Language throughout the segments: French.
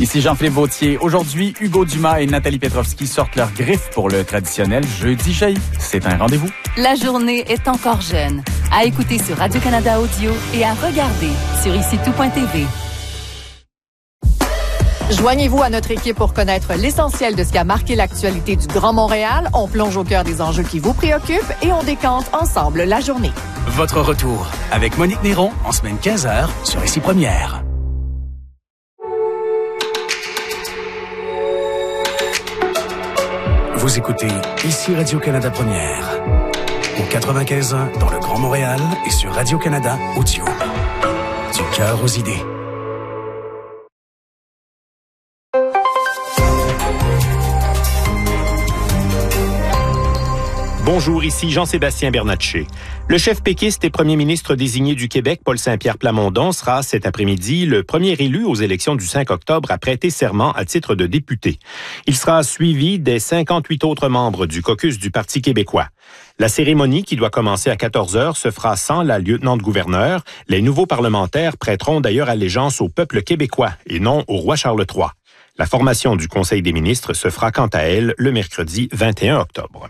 Ici Jean-Philippe Vautier. Aujourd'hui, Hugo Dumas et Nathalie Petrovski sortent leurs griffes pour le traditionnel Jeudi jaillit. C'est un rendez-vous. La journée est encore jeune. À écouter sur Radio-Canada Audio et à regarder sur IciTout.tv. Joignez-vous à notre équipe pour connaître l'essentiel de ce qui a marqué l'actualité du Grand Montréal. On plonge au cœur des enjeux qui vous préoccupent et on décante ensemble la journée. Votre retour avec Monique Néron en semaine 15h sur Ici Première. Vous écoutez Ici Radio-Canada Première. Au 95.1 dans le Grand Montréal et sur Radio-Canada Audio. Du cœur aux idées. Bonjour, ici Jean-Sébastien Bernatchez. Le chef péquiste et premier ministre désigné du Québec, Paul Saint-Pierre Plamondon, sera cet après-midi le premier élu aux élections du 5 octobre à prêter serment à titre de député. Il sera suivi des 58 autres membres du caucus du Parti québécois. La cérémonie, qui doit commencer à 14h, se fera sans la lieutenant-gouverneur. Les nouveaux parlementaires prêteront d'ailleurs allégeance au peuple québécois et non au roi Charles III. La formation du Conseil des ministres se fera quant à elle le mercredi 21 octobre.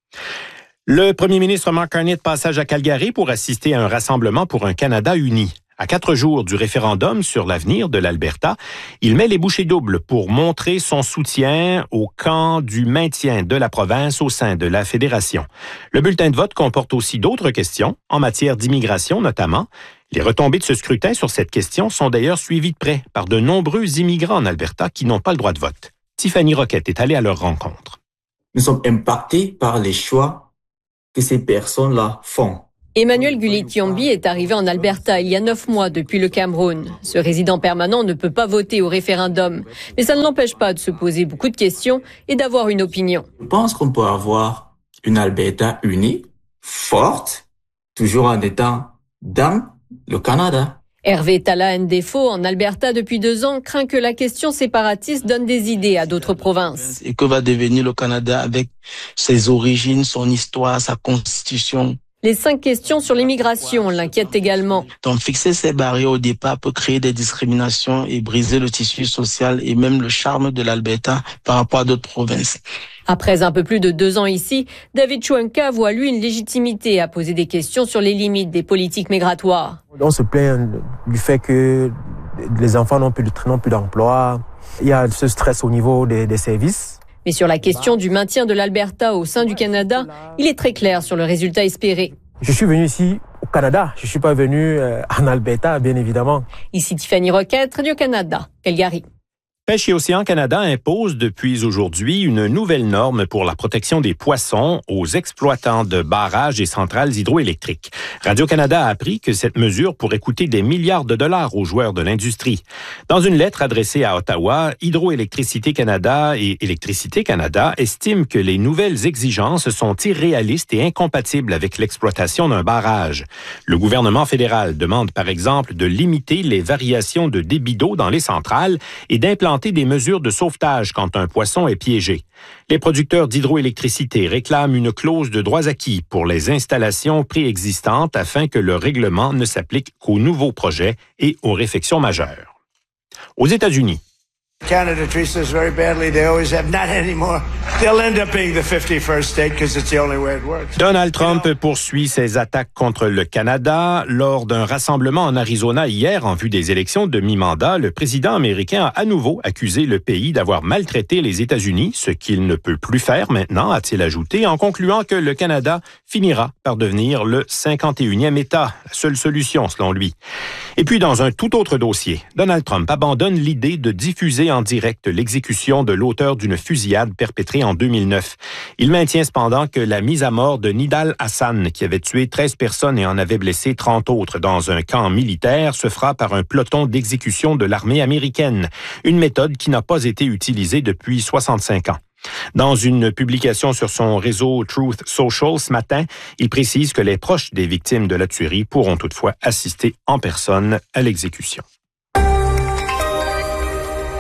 Le premier ministre Mark Carney est de passage à Calgary pour assister à un rassemblement pour un Canada uni. À 4 jours du référendum sur l'avenir de l'Alberta, il met les bouchées doubles pour montrer son soutien au camp du maintien de la province au sein de la fédération. Le bulletin de vote comporte aussi d'autres questions, en matière d'immigration notamment. Les retombées de ce scrutin sur cette question sont d'ailleurs suivies de près par de nombreux immigrants en Alberta qui n'ont pas le droit de vote. Tiffany Roquette est allée à leur rencontre. Nous sommes impactés par les choix que ces personnes-là font. Emmanuel Gullit-Tiombi est arrivé en Alberta il y a 9 mois depuis le Cameroun. Ce résident permanent ne peut pas voter au référendum, mais ça ne l'empêche pas de se poser beaucoup de questions et d'avoir une opinion. Je pense qu'on peut avoir une Alberta unie, forte, toujours en étant dans le Canada. Hervé Tala Ndefo, en Alberta depuis 2 ans, craint que la question séparatiste donne des idées à d'autres provinces. Et que va devenir le Canada avec ses origines, son histoire, sa constitution. Les 5 questions sur l'immigration l'inquiètent également. Donc fixer ces barrières au départ peut créer des discriminations et briser le tissu social et même le charme de l'Alberta par rapport à d'autres provinces. Après un peu plus de 2 ans ici, David Chouinka voit lui une légitimité à poser des questions sur les limites des politiques migratoires. On se plaint du fait que les enfants n'ont plus d'emploi. Il y a ce stress au niveau des services. Mais sur la question du maintien de l'Alberta au sein du Canada, il est très clair sur le résultat espéré. Je suis venu ici au Canada. Je suis pas venu en Alberta, bien évidemment. Ici Tiffany Roquette, Radio-Canada, Calgary. Pêche et Océan Canada impose depuis aujourd'hui une nouvelle norme pour la protection des poissons aux exploitants de barrages et centrales hydroélectriques. Radio-Canada a appris que cette mesure pourrait coûter des milliards de dollars aux joueurs de l'industrie. Dans une lettre adressée à Ottawa, Hydroélectricité Canada et Électricité Canada estiment que les nouvelles exigences sont irréalistes et incompatibles avec l'exploitation d'un barrage. Le gouvernement fédéral demande par exemple de limiter les variations de débit d'eau dans les centrales et d'implanter des mesures de sauvetage quand un poisson est piégé. Les producteurs d'hydroélectricité réclament une clause de droits acquis pour les installations préexistantes afin que le règlement ne s'applique qu'aux nouveaux projets et aux réfections majeures. Aux États-Unis, Canada treats us very badly. They always have not anymore. They'll end up being the 51st state because it's the only way it works. Donald Trump poursuit ses attaques contre le Canada. Lors d'un rassemblement en Arizona hier en vue des élections de mi-mandat, le président américain a à nouveau accusé le pays d'avoir maltraité les États-Unis, ce qu'il ne peut plus faire maintenant, a-t-il ajouté, en concluant que le Canada finira par devenir le 51e État, la seule solution selon lui. Et puis dans un tout autre dossier, Donald Trump abandonne l'idée de diffuser en direct l'exécution de l'auteur d'une fusillade perpétrée en 2009. Il maintient cependant que la mise à mort de Nidal Hassan, qui avait tué 13 personnes et en avait blessé 30 autres dans un camp militaire, se fera par un peloton d'exécution de l'armée américaine, une méthode qui n'a pas été utilisée depuis 65 ans. Dans une publication sur son réseau Truth Social ce matin, il précise que les proches des victimes de la tuerie pourront toutefois assister en personne à l'exécution.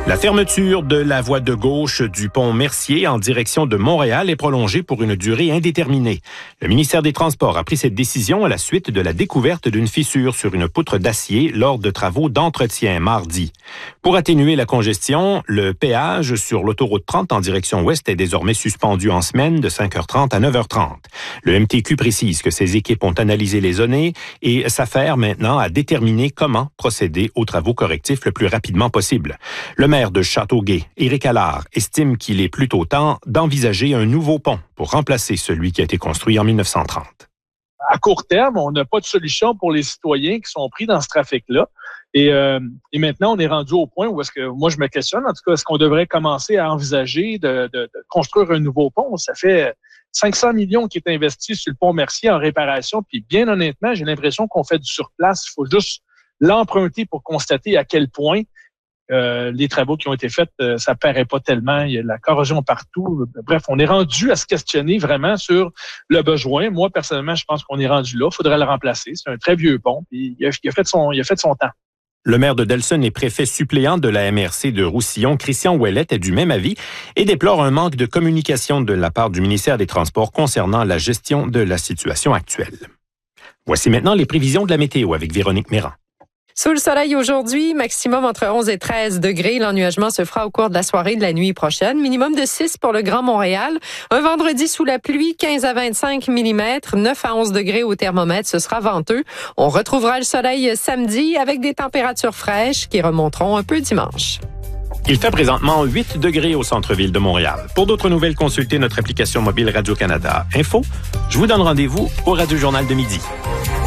La fermeture de la voie de gauche du pont Mercier en direction de Montréal est prolongée pour une durée indéterminée. Le ministère des Transports a pris cette décision à la suite de la découverte d'une fissure sur une poutre d'acier lors de travaux d'entretien mardi. Pour atténuer la congestion, le péage sur l'autoroute 30 en direction ouest est désormais suspendu en semaine de 5h30 à 9h30. Le MTQ précise que ses équipes ont analysé les données et s'affairent maintenant à déterminer comment procéder aux travaux correctifs le plus rapidement possible. Le maire de Châteauguay, Éric Allard, estime qu'il est plutôt temps d'envisager un nouveau pont pour remplacer celui qui a été construit en 1930. À court terme, on n'a pas de solution pour les citoyens qui sont pris dans ce trafic-là. Et maintenant, on est rendu au point où est-ce que, moi je me questionne, en tout cas, est-ce qu'on devrait commencer à envisager de construire un nouveau pont? Ça fait 500 millions qui est investi sur le pont Mercier en réparation, puis bien honnêtement, j'ai l'impression qu'on fait du surplace. Il faut juste l'emprunter pour constater à quel point les travaux qui ont été faits, ça paraît pas tellement. Il y a de la corrosion partout. Bref, on est rendu à se questionner vraiment sur le besoin. Moi, personnellement, je pense qu'on est rendu là. Il faudrait le remplacer. C'est un très vieux pont. Puis il a fait son temps. Le maire de Delson et préfet suppléant de la MRC de Roussillon, Christian Ouellette, est du même avis et déplore un manque de communication de la part du ministère des Transports concernant la gestion de la situation actuelle. Voici maintenant les prévisions de la météo avec Véronique Méran. Sous le soleil aujourd'hui, maximum entre 11 et 13 degrés. L'ennuagement se fera au cours de la soirée de la nuit prochaine. Minimum de 6 pour le Grand Montréal. Un vendredi sous la pluie, 15 à 25 mm, 9 à 11 degrés au thermomètre. Ce sera venteux. On retrouvera le soleil samedi avec des températures fraîches qui remonteront un peu dimanche. Il fait présentement 8 degrés au centre-ville de Montréal. Pour d'autres nouvelles, consultez notre application mobile Radio-Canada Info. Je vous donne rendez-vous au Radio-Journal de midi.